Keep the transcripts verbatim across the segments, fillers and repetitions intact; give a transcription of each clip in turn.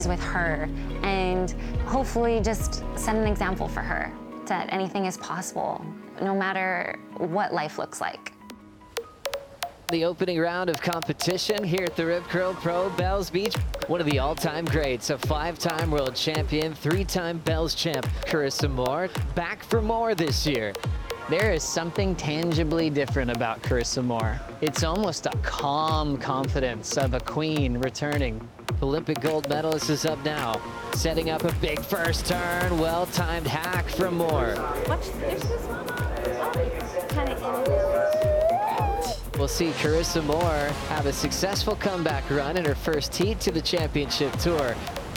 with her and hopefully just set an example for her that anything is possible, no matter what life looks like. The opening round of competition here at the Rip Curl Pro Bells Beach. One of the all-time greats, a five-time world champion, three-time Bells champ, Carissa Moore, back for more this year. There is something tangibly different about Carissa Moore. It's almost a calm confidence of a queen returning. Olympic gold medalist is up now, setting up a big first turn, well-timed hack from Moore. Watch, there's this one. Oh, kind of in and out. We'll see Carissa Moore have a successful comeback run in her first heat to the championship tour.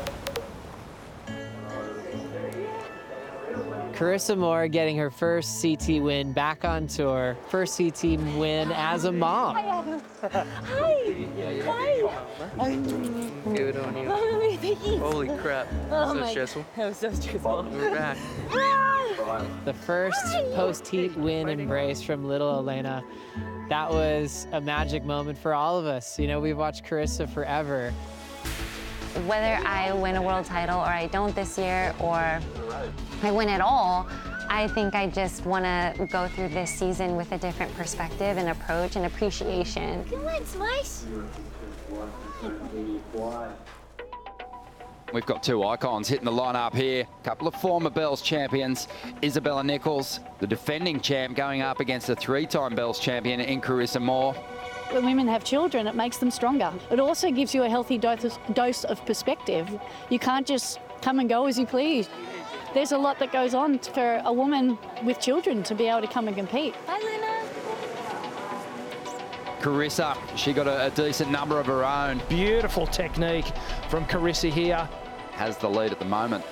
Carissa Moore getting her first C T win back on tour. First C T win as a mom. Hi. Hi. Good on you. Oh, thank you. Holy crap. Oh So my stressful. That was so stressful. We're back. The first post-heat win embrace from little Elena. That was a magic moment for all of us. You know, we've watched Carissa forever. Whether I win a world title or I don't this year, or I win at all, I think I just want to go through this season with a different perspective and approach and appreciation. Come on, Slice. We've got two icons hitting the lineup here. A couple of former Bells champions. Isabella Nichols, the defending champ, going up against a three-time Bells champion in Carissa Moore. When women have children, it makes them stronger. It also gives you a healthy dose, dose of perspective. You can't just come and go as you please. There's a lot that goes on for a woman with children to be able to come and compete. Bye, Lena. Carissa, she got a, a decent number of her own. Beautiful technique from Carissa here. Has the lead at the moment.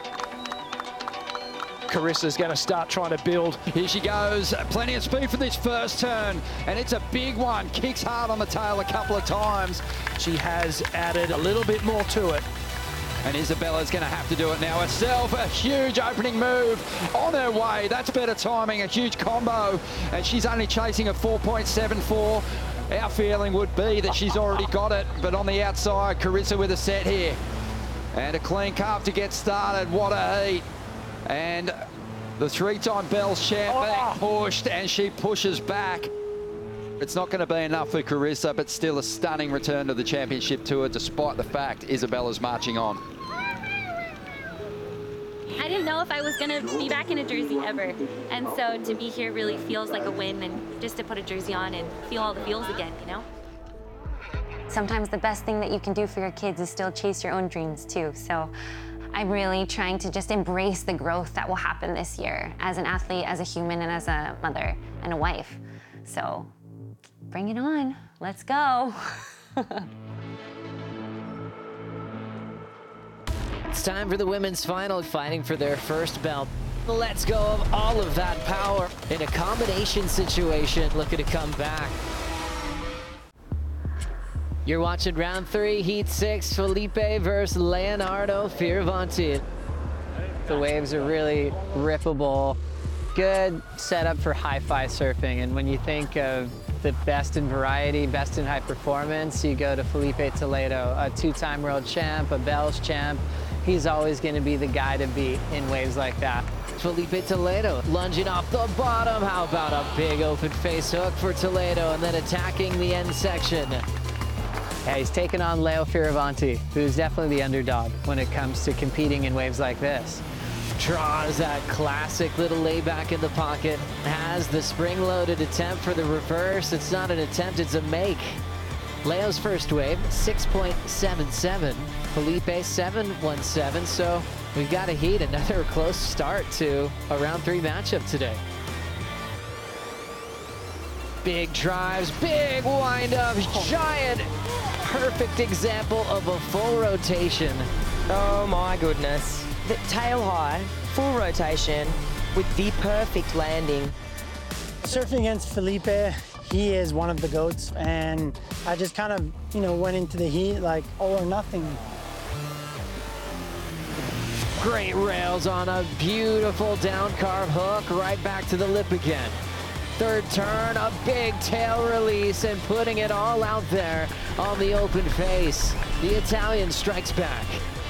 Carissa's going to start trying to build. Here she goes, plenty of speed for this first turn, and it's a big one. Kicks hard on the tail a couple of times. She has added a little bit more to it. And Isabella's going to have to do it now herself. A huge opening move on her way. That's better timing, a huge combo. And she's only chasing a four point seven four. Our feeling would be that she's already got it, but on the outside, Carissa with a set here. And a clean carve to get started. What a heat. And the three-time Bells champ being pushed, and she pushes back. It's not going to be enough for Carissa, but still a stunning return to the championship tour, despite the fact Isabella's marching on. I didn't know if I was gonna be back in a jersey ever, and so to be here really feels like a win, and just to put a jersey on and feel all the feels again, you know? Sometimes the best thing that you can do for your kids is still chase your own dreams too. So I'm really trying to just embrace the growth that will happen this year as an athlete, as a human, and as a mother and a wife. So bring it on, let's go. It's time for the women's final, fighting for their first belt. Let's go of all of that power in a combination situation, looking to come back. You're watching round three, heat six, Felipe versus Leonardo Fioravanti. The waves are really rippable. Good setup for hi-fi surfing. And when you think of the best in variety, best in high performance, you go to Felipe Toledo, a two-time world champ, a Bells champ. He's always going to be the guy to beat in waves like that. Felipe Toledo lunging off the bottom. How about a big open face hook for Toledo, and then attacking the end section. Yeah, he's taken on Leo Fioravanti, who's definitely the underdog when it comes to competing in waves like this. Draws that classic little layback in the pocket. Has the spring-loaded attempt for the reverse. It's not an attempt, it's a make. Leo's first wave, six point seven seven. Felipe, seven one seven. So we've got a heat, another close start to a round three matchup today. Big drives, big wind-up, giant, perfect example of a full rotation. Oh my goodness. The tail high, full rotation with the perfect landing. Surfing against Felipe, he is one of the GOATs, and I just kind of, you know, went into the heat like all or nothing. Great rails on a beautiful down carve hook, right back to the lip again. Third turn, a big tail release, and putting it all out there on the open face. The Italian strikes back.